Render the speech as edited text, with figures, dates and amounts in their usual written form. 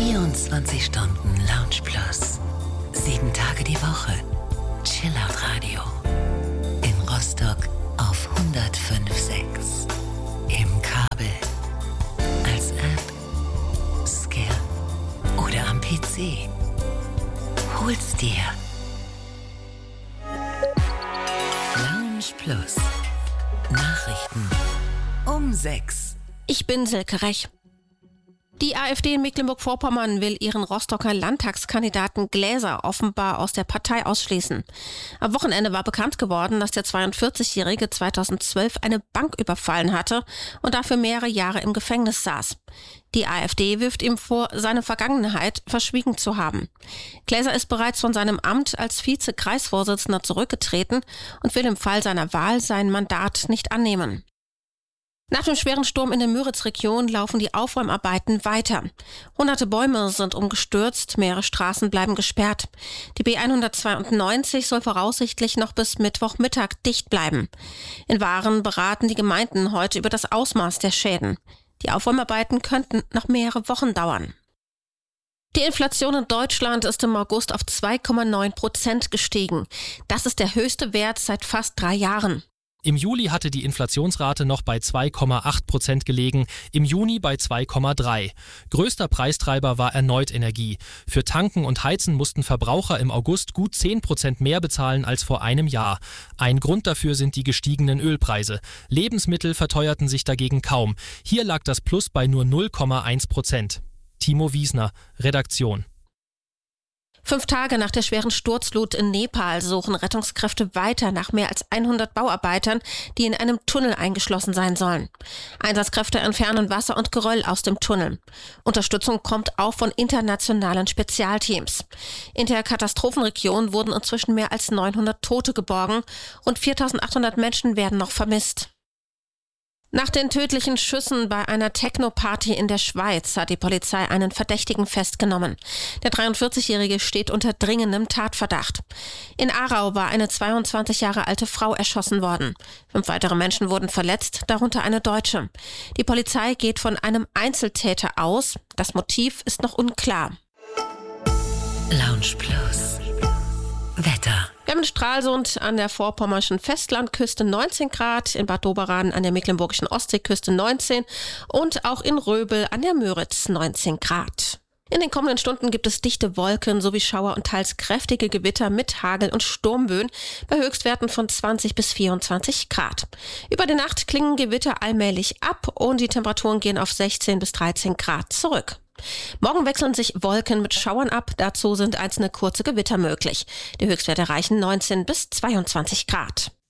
24 Stunden Lounge Plus. 7 Tage die Woche. Chillout Radio. In Rostock auf 105.6. Im Kabel. Als App. Skill. Oder am PC. Hol's dir. Lounge Plus. Nachrichten um 6. Ich bin Silke Rech. Die AfD in Mecklenburg-Vorpommern will ihren Rostocker Landtagskandidaten Gläser offenbar aus der Partei ausschließen. Am Wochenende war bekannt geworden, dass der 42-Jährige 2012 eine Bank überfallen hatte und dafür mehrere Jahre im Gefängnis saß. Die AfD wirft ihm vor, seine Vergangenheit verschwiegen zu haben. Gläser ist bereits von seinem Amt als Vize-Kreisvorsitzender zurückgetreten und will im Fall seiner Wahl sein Mandat nicht annehmen. Nach dem schweren Sturm in der Müritz-Region laufen die Aufräumarbeiten weiter. Hunderte Bäume sind umgestürzt, mehrere Straßen bleiben gesperrt. Die B192 soll voraussichtlich noch bis Mittwochmittag dicht bleiben. In Waren beraten die Gemeinden heute über das Ausmaß der Schäden. Die Aufräumarbeiten könnten noch mehrere Wochen dauern. Die Inflation in Deutschland ist im August auf 2,9% gestiegen. Das ist der höchste Wert seit fast 3 Jahren. Im Juli hatte die Inflationsrate noch bei 2,8% gelegen, im Juni bei 2,3%. Größter Preistreiber war erneut Energie. Für Tanken und Heizen mussten Verbraucher im August gut 10% mehr bezahlen als vor einem Jahr. Ein Grund dafür sind die gestiegenen Ölpreise. Lebensmittel verteuerten sich dagegen kaum. Hier lag das Plus bei nur 0,1%. Timo Wiesner, Redaktion. 5 Tage nach der schweren Sturzflut in Nepal suchen Rettungskräfte weiter nach mehr als 100 Bauarbeitern, die in einem Tunnel eingeschlossen sein sollen. Einsatzkräfte entfernen Wasser und Geröll aus dem Tunnel. Unterstützung kommt auch von internationalen Spezialteams. In der Katastrophenregion wurden inzwischen mehr als 900 Tote geborgen und 4.800 Menschen werden noch vermisst. Nach den tödlichen Schüssen bei einer Techno-Party in der Schweiz hat die Polizei einen Verdächtigen festgenommen. Der 43-Jährige steht unter dringendem Tatverdacht. In Aarau war eine 22 Jahre alte Frau erschossen worden. 5 weitere Menschen wurden verletzt, darunter eine Deutsche. Die Polizei geht von einem Einzeltäter aus. Das Motiv ist noch unklar. Lounge Plus. Wetter. Wir haben in Stralsund an der vorpommerschen Festlandküste 19 Grad, in Bad Doberan an der mecklenburgischen Ostseeküste 19 und auch in Röbel an der Müritz 19 Grad. In den kommenden Stunden gibt es dichte Wolken sowie Schauer und teils kräftige Gewitter mit Hagel und Sturmböen bei Höchstwerten von 20 bis 24 Grad. Über die Nacht klingen Gewitter allmählich ab und die Temperaturen gehen auf 16 bis 13 Grad zurück. Morgen wechseln sich Wolken mit Schauern ab, dazu sind einzelne kurze Gewitter möglich. Die Höchstwerte erreichen 19 bis 22 Grad.